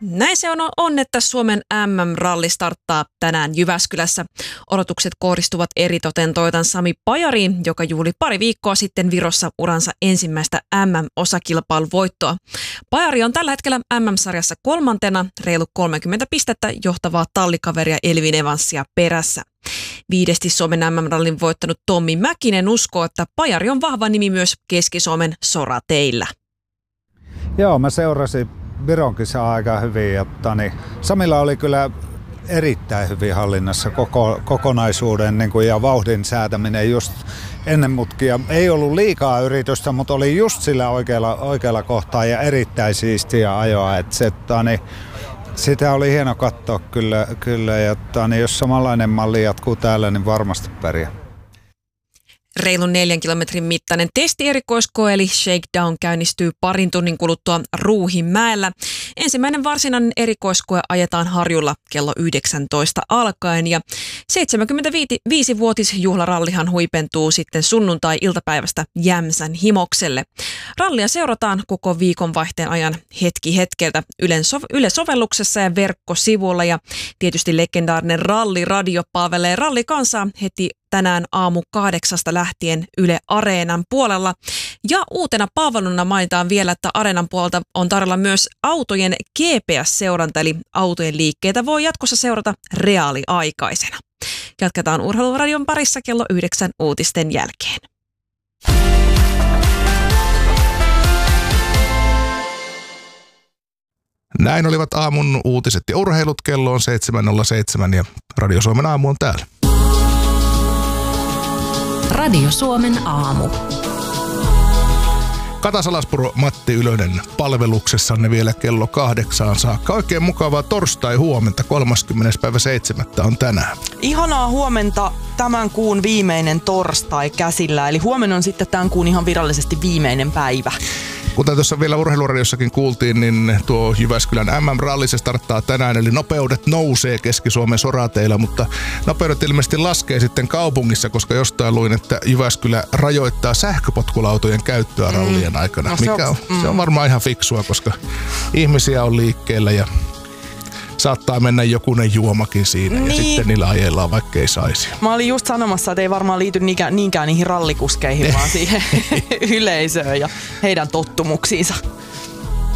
Näin se on, että Suomen MM-ralli starttaa tänään Jyväskylässä. Odotukset kohdistuvat eritoten Toyotan Sami Pajariin, joka juhli pari viikkoa sitten Virossa uransa ensimmäistä MM-osakilpailuvoittoa. Pajari on tällä hetkellä MM-sarjassa kolmantena, reilu 30 pistettä johtavaa tallikaveria Elvin Evansia perässä. Viidesti Suomen MM-rallin voittanut Tommi Mäkinen uskoo, että Pajari on vahva nimi myös Keski-Suomen sorateillä. Joo, mä seurasin Viron kisaa aika hyvin. Samilla oli kyllä erittäin hyvin hallinnassa kokonaisuuden ja vauhdin säätäminen just ennen mutkia. Ei ollut liikaa yritystä, mutta oli just sillä oikealla kohtaa ja erittäin siistiä ajoa. Sitä oli hieno katsoa kyllä ja jos samanlainen malli jatkuu täällä, niin varmasti pärjää. Reilun 4 kilometrin mittainen testierikoiskoe eli shakedown käynnistyy parin tunnin kuluttua Ruuhinmäellä. Ensimmäinen varsinainen erikoiskoe ajetaan Harjulla kello 19 alkaen ja 75-vuotisjuhlarallihan huipentuu sitten sunnuntai-iltapäivästä Jämsän Himokselle. Rallia seurataan koko viikonvaihteen ajan hetki hetkeltä Yle-sovelluksessa ja verkkosivuilla ja tietysti legendaarinen ralliradio palvelee rallikansaa heti tänään aamu 8 lähtien Yle Areenan puolella. Ja uutena palveluna mainitaan vielä, että Areenan puolelta on tarjolla myös autojen GPS-seuranta, eli autojen liikkeitä voi jatkossa seurata reaaliaikaisena. Jatketaan Urheiluradion parissa kello 9 uutisten jälkeen. Näin olivat aamun uutiset ja urheilut. Kello on 7.07 ja Radio Suomen aamu on täällä. Radio Suomen aamu. Kata Salaspuro, Matti Ylönen palveluksessanne vielä kello 8 saakka. Oikein mukavaa torstai-huomenta, 30.7. on tänään. Ihanaa huomenta, tämän kuun viimeinen torstai käsillä. Eli huomenna on sitten tämän kuun ihan virallisesti viimeinen päivä. Kuten tuossa vielä urheiluradiossakin kuultiin, niin tuo Jyväskylän MM-ralli se starttaa tänään, eli nopeudet nousee Keski-Suomen sorateillä, mutta nopeudet ilmeisesti laskee sitten kaupungissa, koska jostain luin, että Jyväskylä rajoittaa sähköpotkulautojen käyttöä rallien aikana, no, se on varmaan ihan fiksua, koska ihmisiä on liikkeellä ja saattaa mennä jokunen juomakin siinä ja sitten niillä ajellaan, vaikka ei saisi. Mä olin just sanomassa, että ei varmaan liity niinkään niihin rallikuskeihin, vaan siihen yleisöön ja heidän tottumuksiinsa.